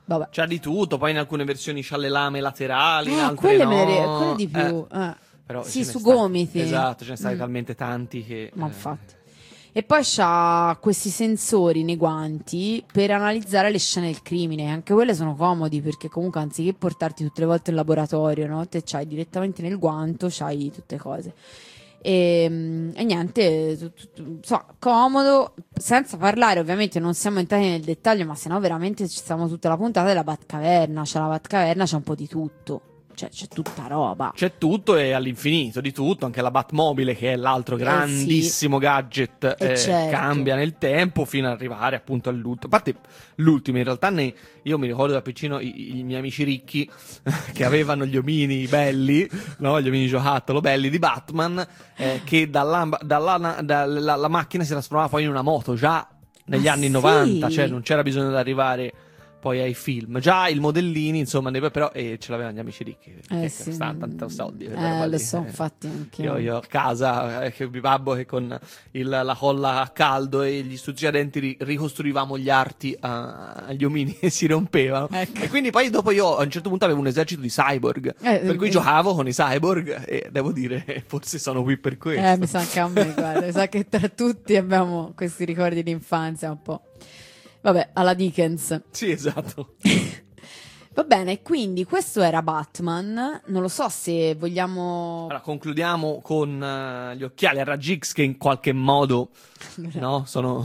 vabbè. C'ha di tutto, poi in alcune versioni c'ha le lame laterali, in altre quelle, no. quelle di più. Però Sì, ce ne su sta- gomiti. Esatto, ce ne state talmente tanti che... Ma infatti. E poi c'ha questi sensori nei guanti per analizzare le scene del crimine. Anche quelle sono comodi perché comunque anziché portarti tutte le volte in laboratorio, no? Te c'hai direttamente nel guanto, c'hai tutte cose. E niente, comodo, senza parlare, ovviamente non siamo entrati nel dettaglio, ma sennò veramente ci stiamo tutta la puntata della Batcaverna. C'è la Batcaverna, c'è un po' di tutto. Cioè, c'è tutta roba. C'è tutto e all'infinito di tutto, anche la Batmobile, che è l'altro grandissimo gadget, certo. cambia nel tempo fino ad arrivare appunto all'ultimo. A parte l'ultimo, in realtà io mi ricordo da piccino i miei amici ricchi che avevano gli omini belli, no? Gli omini giocattolo belli di Batman, che la macchina si trasformava poi in una moto già negli anni 90, cioè non c'era bisogno di arrivare poi ai film, già i modellini, insomma, però ce l'avevano gli amici ricchi, che sì. stavano tanto soldi. Lo so, infatti anche io a casa, che mio babbo che con la colla a caldo e gli stuzzicadenti ricostruivamo gli arti agli omini e si rompevano. Ecco. E quindi poi dopo io a un certo punto avevo un esercito di cyborg, per cui giocavo con i cyborg e devo dire, forse sono qui per questo. Mi sa anche a me, guarda, mi sa che tra tutti abbiamo questi ricordi di infanzia un po'. Vabbè, alla Dickens. Sì, esatto. Va bene, quindi questo era Batman. Non lo so se vogliamo... Allora, concludiamo con gli occhiali a raggi X che in qualche modo, no, sono...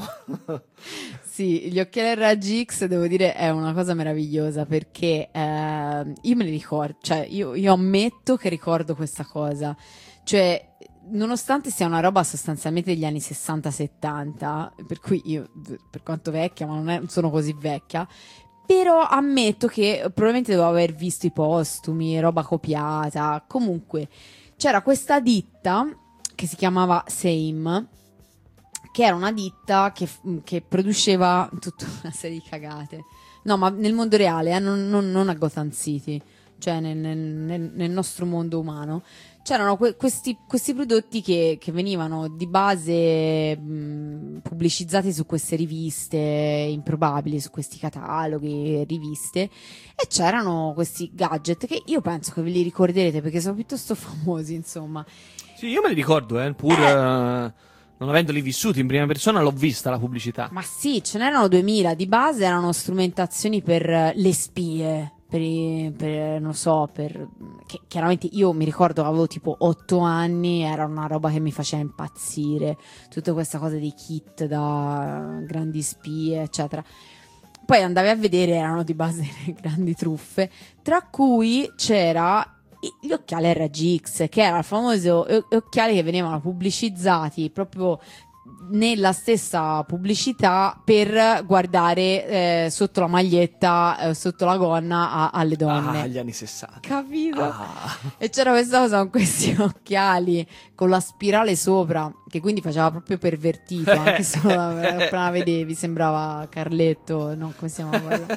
Sì, gli occhiali a raggi X, devo dire, è una cosa meravigliosa perché io me li ricordo, cioè io ammetto che ricordo questa cosa. Cioè, nonostante sia una roba sostanzialmente degli anni 60-70, per cui io, per quanto vecchia, ma non sono così vecchia, però ammetto che probabilmente devo aver visto i postumi, roba copiata. Comunque, c'era questa ditta che si chiamava Same, che era una ditta che produceva tutta una serie di cagate. No, ma nel mondo reale, non a Gotham City, cioè nel nostro mondo umano. C'erano questi prodotti che venivano di base pubblicizzati su queste riviste improbabili, su questi cataloghi, riviste, e c'erano questi gadget che io penso che ve li ricorderete perché sono piuttosto famosi, insomma. Sì, io me li ricordo, pur non avendoli vissuti in prima persona, l'ho vista la pubblicità. Ma sì, ce n'erano 2000, di base erano strumentazioni per le spie. Non so, che chiaramente io mi ricordo avevo tipo 8 anni, era una roba che mi faceva impazzire, tutta questa cosa dei kit da grandi spie, eccetera. Poi andavi a vedere, erano di base grandi truffe, tra cui c'era gli occhiali a raggi X, che era il famoso occhiali che venivano pubblicizzati proprio nella stessa pubblicità per guardare sotto la maglietta, sotto la gonna alle donne. Agli anni 60. Capito? E c'era questa cosa con questi occhiali con la spirale sopra, che quindi faceva proprio pervertito, anche solo appena la vedevi sembrava Carletto, no, come si chiamava?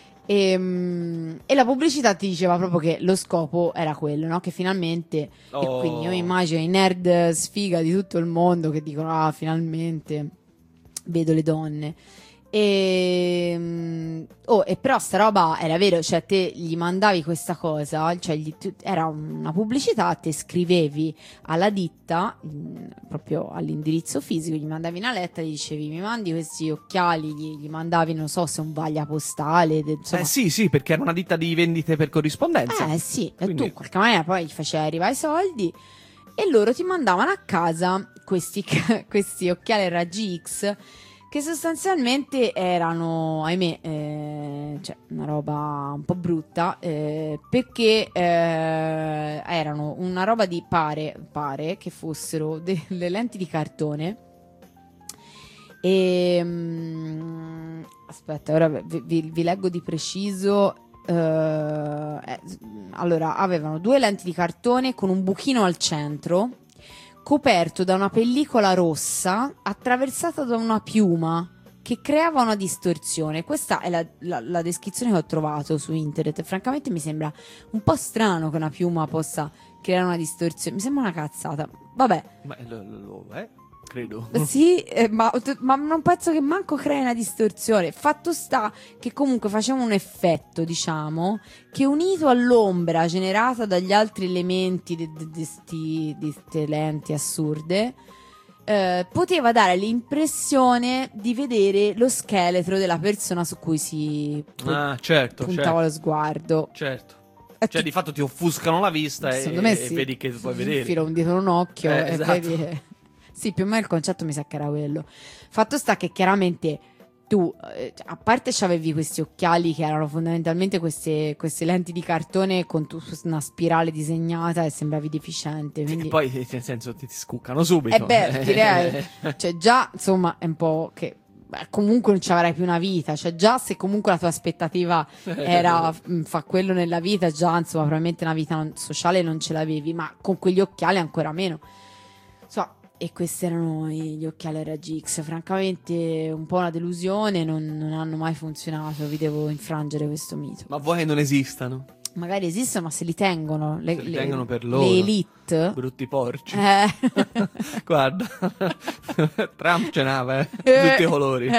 E la pubblicità ti diceva proprio che lo scopo era quello, no? Che finalmente, e quindi io mi immagino i nerd sfiga di tutto il mondo che dicono finalmente vedo le donne. E però sta roba era vero, cioè te gli mandavi questa cosa, cioè era una pubblicità, te scrivevi alla ditta proprio all'indirizzo fisico, gli mandavi una lettera, gli dicevi mi mandi questi occhiali, gli mandavi non so se un vaglia postale, insomma. Sì, perché era una ditta di vendite per corrispondenza. Sì, quindi... e tu in qualche maniera poi gli facevi arrivare i soldi e loro ti mandavano a casa questi occhiali a raggi X che sostanzialmente erano, ahimè, cioè una roba un po' brutta, perché erano una roba di pare che fossero delle lenti di cartone e aspetta, ora vi leggo di preciso. Allora, avevano 2 lenti di cartone con un buchino al centro, coperto da una pellicola rossa attraversata da una piuma che creava una distorsione. Questa è la descrizione che ho trovato su internet. Francamente mi sembra un po' strano che una piuma possa creare una distorsione. Mi sembra una cazzata. Vabbè. Ma lo è? credo. Sì, ma non penso che manco crei una distorsione. Fatto sta che comunque faceva un effetto, diciamo, che unito all'ombra generata dagli altri elementi di queste lenti assurde, poteva dare l'impressione di vedere lo scheletro della persona su cui si Certo, puntava lo sguardo. certo. Cioè, di fatto ti offuscano la vista Secondo me e sì. vedi che puoi vedere. Infilo un dito in un occhio e esatto. vedi. Sì, più o meno il concetto mi sa che era quello. Fatto sta che chiaramente tu, a parte c'avevi questi occhiali che erano fondamentalmente queste lenti di cartone con una spirale disegnata e sembravi deficiente. Quindi... E poi, nel senso, ti scuccano subito. Direi. Cioè, già, insomma, è un po' che... comunque non ci avrai più una vita, cioè già se comunque la tua aspettativa era fa quello nella vita, già insomma probabilmente una vita sociale non ce l'avevi, ma con quegli occhiali ancora meno. Insomma, e questi erano gli occhiali a raggi X, francamente un po' una delusione, non hanno mai funzionato, vi devo infrangere questo mito. Ma vuoi che non esistano? Magari esistono, ma se li tengono tengono per loro. le elite. Brutti porci. Guarda, Trump ce n'aveva, tutti i colori.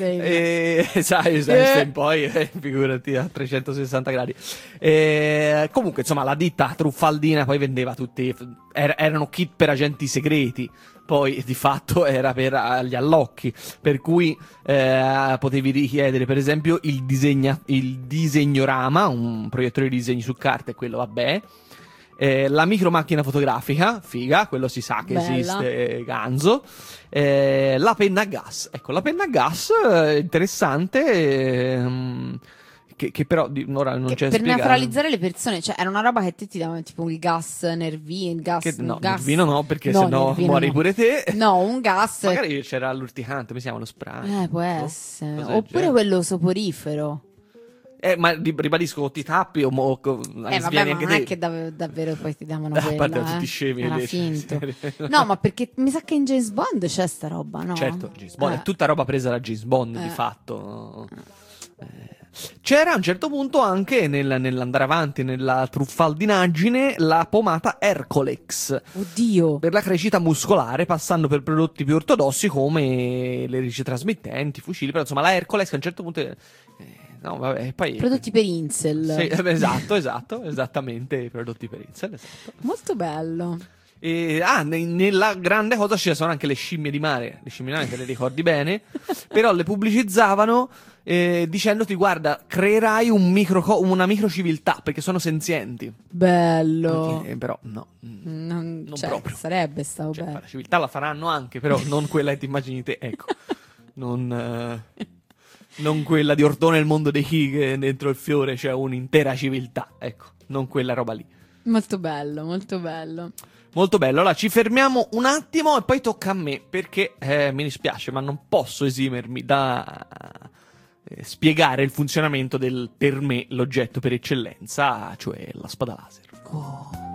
Sai, poi figurati a 360 gradi. Comunque, insomma, la ditta truffaldina poi vendeva tutti, erano kit per agenti segreti. Poi di fatto era per gli allocchi, per cui potevi richiedere per esempio il disegnorama, un proiettore di disegni su carta, e quello vabbè, la micromacchina fotografica, figa, quello si sa che bella. esiste, ganzo, la penna a gas, ecco, la penna a gas interessante, che però ora non c'è per spiegato. neutralizzare le persone, cioè era una roba che te ti davano tipo il gas nervino, il gas, No, gas... nervino no, perché sennò muori pure te. No, un gas. Magari c'era l'urticante, come si chiama, lo spray. Può ecco. essere. Oppure quello soporifero. Ma ribadisco, ti tappi o Vabbè, ma anche non te. è che davvero poi ti davano A quella, parte tutti scemi era invece. finto. No, ma perché mi sa che in James Bond c'è sta roba, no? Certo, James Bond è tutta roba presa da James Bond di fatto. C'era a un certo punto anche nell'andare avanti nella truffaldinaggine la pomata Hercolex. Oddio. Per la crescita muscolare, passando per prodotti più ortodossi come le ricetrasmittenti, i fucili, però insomma la Hercolex a un certo punto... no, vabbè, poi... Prodotti per incel. Sì, esatto, esattamente, i prodotti per incel, esatto. Molto bello. Nella grande cosa ci sono anche le scimmie di mare. Le scimmie di mare te le ricordi bene, però le pubblicizzavano dicendoti: guarda, creerai una microciviltà perché sono senzienti. Bello. Però no, non cioè, proprio. Sarebbe stato bello. La civiltà la faranno anche, però non quella che ti immagini te, ecco. Non quella di Ordone il mondo dei Chi, che dentro il fiore c'è un'intera civiltà, ecco, non quella roba lì. Molto bello, molto bello. Molto bello, allora ci fermiamo un attimo e poi tocca a me, perché mi dispiace, ma non posso esimermi da spiegare il funzionamento del, per me, l'oggetto per eccellenza, cioè la spada laser.